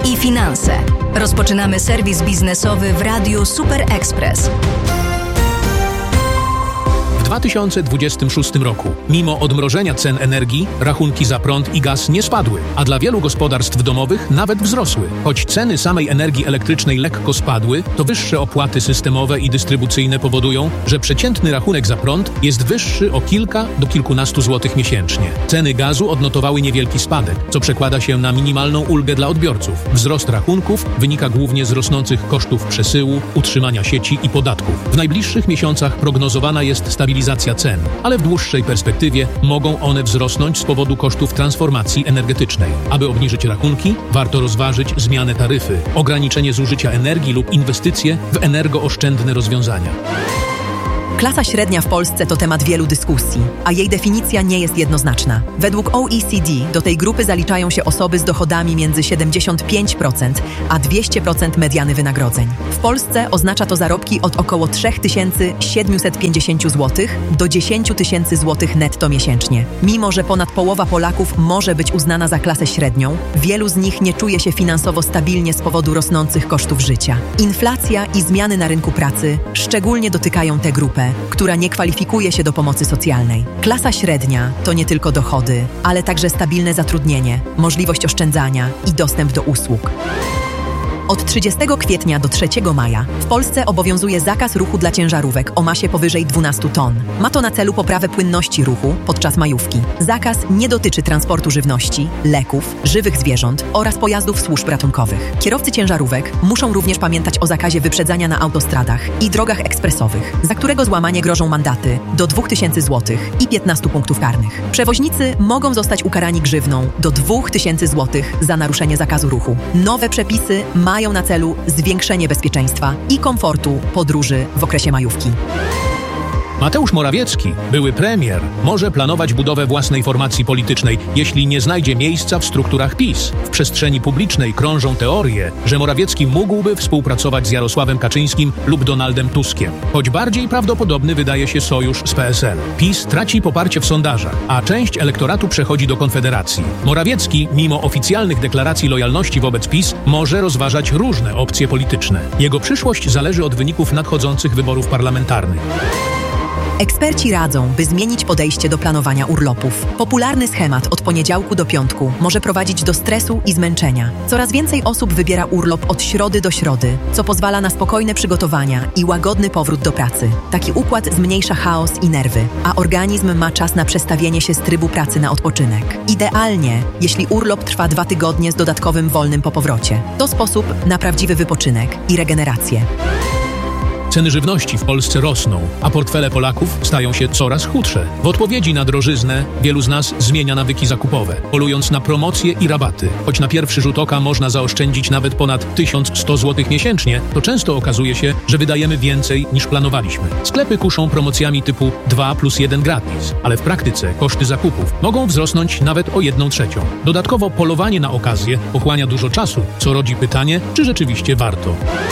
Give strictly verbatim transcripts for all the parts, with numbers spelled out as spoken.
i finanse. Rozpoczynamy serwis biznesowy w Radiu Super Express. W dwa tysiące dwudziestym szóstym roku, mimo odmrożenia cen energii, rachunki za prąd i gaz nie spadły, a dla wielu gospodarstw domowych nawet wzrosły. Choć ceny samej energii elektrycznej lekko spadły, to wyższe opłaty systemowe i dystrybucyjne powodują, że przeciętny rachunek za prąd jest wyższy o kilka do kilkunastu złotych miesięcznie. Ceny gazu odnotowały niewielki spadek, co przekłada się na minimalną ulgę dla odbiorców. Wzrost rachunków wynika głównie z rosnących kosztów przesyłu, utrzymania sieci i podatków. W najbliższych miesiącach prognozowana jest stabilizacja cen, ale w dłuższej perspektywie mogą one wzrosnąć z powodu kosztów transformacji energetycznej. Aby obniżyć rachunki, warto rozważyć zmianę taryfy, ograniczenie zużycia energii lub inwestycje w energooszczędne rozwiązania. Klasa średnia w Polsce to temat wielu dyskusji, a jej definicja nie jest jednoznaczna. Według O E C D do tej grupy zaliczają się osoby z dochodami między siedemdziesiąt pięć procent a dwieście procent mediany wynagrodzeń. W Polsce oznacza to zarobki od około trzy tysiące siedemset pięćdziesiąt złotych do dziesięć tysięcy złotych netto miesięcznie. Mimo że ponad połowa Polaków może być uznana za klasę średnią, wielu z nich nie czuje się finansowo stabilnie z powodu rosnących kosztów życia. Inflacja i zmiany na rynku pracy szczególnie dotykają tę grupę, która nie kwalifikuje się do pomocy socjalnej. Klasa średnia to nie tylko dochody, ale także stabilne zatrudnienie, możliwość oszczędzania i dostęp do usług. Od trzydziestego kwietnia do trzeciego maja w Polsce obowiązuje zakaz ruchu dla ciężarówek o masie powyżej dwunastu ton. Ma to na celu poprawę płynności ruchu podczas majówki. Zakaz nie dotyczy transportu żywności, leków, żywych zwierząt oraz pojazdów służb ratunkowych. Kierowcy ciężarówek muszą również pamiętać o zakazie wyprzedzania na autostradach i drogach ekspresowych, za którego złamanie grożą mandaty do dwóch tysięcy złotych i piętnastu punktów karnych. Przewoźnicy mogą zostać ukarani grzywną do dwóch tysięcy złotych za naruszenie zakazu ruchu. Nowe przepisy mają mają na celu zwiększenie bezpieczeństwa i komfortu podróży w okresie majówki. Mateusz Morawiecki, były premier, może planować budowę własnej formacji politycznej, jeśli nie znajdzie miejsca w strukturach PiS. W przestrzeni publicznej krążą teorie, że Morawiecki mógłby współpracować z Jarosławem Kaczyńskim lub Donaldem Tuskiem. Choć bardziej prawdopodobny wydaje się sojusz z P S L. PiS traci poparcie w sondażach, a część elektoratu przechodzi do Konfederacji. Morawiecki, mimo oficjalnych deklaracji lojalności wobec PiS, może rozważać różne opcje polityczne. Jego przyszłość zależy od wyników nadchodzących wyborów parlamentarnych. Eksperci radzą, by zmienić podejście do planowania urlopów. Popularny schemat od poniedziałku do piątku może prowadzić do stresu i zmęczenia. Coraz więcej osób wybiera urlop od środy do środy, co pozwala na spokojne przygotowania i łagodny powrót do pracy. Taki układ zmniejsza chaos i nerwy, a organizm ma czas na przestawienie się z trybu pracy na odpoczynek. Idealnie, jeśli urlop trwa dwa tygodnie z dodatkowym wolnym po powrocie. To sposób na prawdziwy wypoczynek i regenerację. Ceny żywności w Polsce rosną, a portfele Polaków stają się coraz chudsze. W odpowiedzi na drożyznę wielu z nas zmienia nawyki zakupowe, polując na promocje i rabaty. Choć na pierwszy rzut oka można zaoszczędzić nawet ponad tysiąc sto złotych miesięcznie, to często okazuje się, że wydajemy więcej niż planowaliśmy. Sklepy kuszą promocjami typu dwa plus jeden gratis, ale w praktyce koszty zakupów mogą wzrosnąć nawet o jedną trzecią. Dodatkowo polowanie na okazję pochłania dużo czasu, co rodzi pytanie, czy rzeczywiście warto.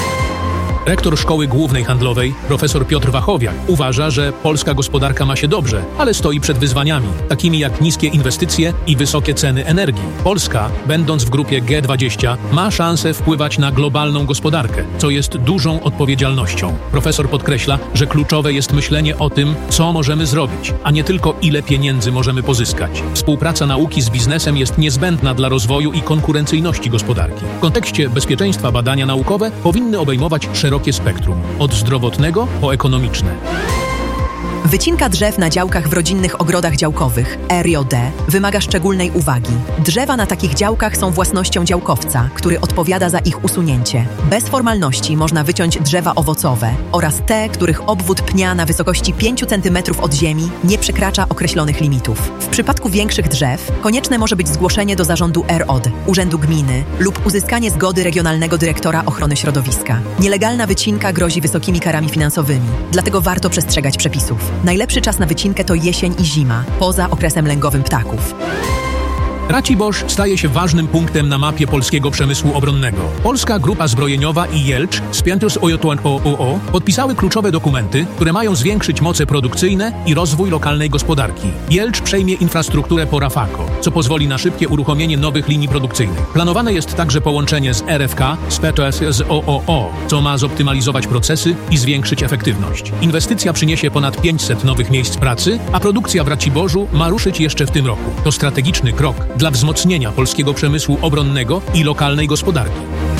Rektor Szkoły Głównej Handlowej, profesor Piotr Wachowiak, uważa, że polska gospodarka ma się dobrze, ale stoi przed wyzwaniami, takimi jak niskie inwestycje i wysokie ceny energii. Polska, będąc w grupie G dwadzieścia, ma szansę wpływać na globalną gospodarkę, co jest dużą odpowiedzialnością. Profesor podkreśla, że kluczowe jest myślenie o tym, co możemy zrobić, a nie tylko ile pieniędzy możemy pozyskać. Współpraca nauki z biznesem jest niezbędna dla rozwoju i konkurencyjności gospodarki. W kontekście bezpieczeństwa badania naukowe powinny obejmować szerokie spektrum, od zdrowotnego po ekonomiczne. Wycinka drzew na działkach w rodzinnych ogrodach działkowych, R J D, wymaga szczególnej uwagi. Drzewa na takich działkach są własnością działkowca, który odpowiada za ich usunięcie. Bez formalności można wyciąć drzewa owocowe oraz te, których obwód pnia na wysokości pięć centymetrów od ziemi nie przekracza określonych limitów. W przypadku większych drzew konieczne może być zgłoszenie do zarządu R O D, urzędu gminy lub uzyskanie zgody regionalnego dyrektora ochrony środowiska. Nielegalna wycinka grozi wysokimi karami finansowymi, dlatego warto przestrzegać przepisów. Najlepszy czas na wycinkę to jesień i zima, poza okresem lęgowym ptaków. Racibórz staje się ważnym punktem na mapie polskiego przemysłu obronnego. Polska Grupa Zbrojeniowa i Jelcz spięte z O J O O podpisały kluczowe dokumenty, które mają zwiększyć moce produkcyjne i rozwój lokalnej gospodarki. Jelcz przejmie infrastrukturę po Rafako, co pozwoli na szybkie uruchomienie nowych linii produkcyjnych. Planowane jest także połączenie z R F K z P T S z O O O, co ma zoptymalizować procesy i zwiększyć efektywność. Inwestycja przyniesie ponad pięćset nowych miejsc pracy, a produkcja w Raciborzu ma ruszyć jeszcze w tym roku. To strategiczny krok dla wzmocnienia polskiego przemysłu obronnego i lokalnej gospodarki.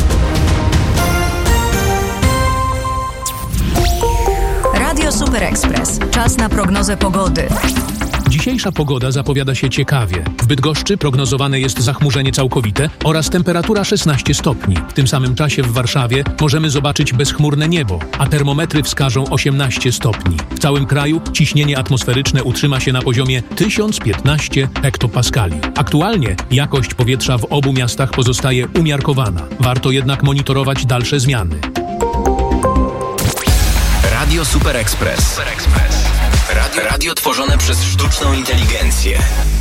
Radio Super Express. Czas na prognozę pogody. Dzisiejsza pogoda zapowiada się ciekawie. W Bydgoszczy prognozowane jest zachmurzenie całkowite oraz temperatura szesnaście stopni. W tym samym czasie w Warszawie możemy zobaczyć bezchmurne niebo, a termometry wskażą osiemnaście stopni. W całym kraju ciśnienie atmosferyczne utrzyma się na poziomie tysiąc piętnaście hektopaskali. Aktualnie jakość powietrza w obu miastach pozostaje umiarkowana. Warto jednak monitorować dalsze zmiany. Radio Super Express. Radio, radio tworzone przez sztuczną inteligencję.